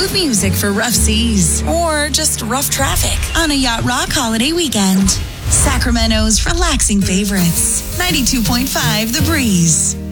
smooth music for rough seas or just rough traffic on a Yacht Rock holiday weekend. Sacramento's relaxing favorites. 92.5 The Breeze.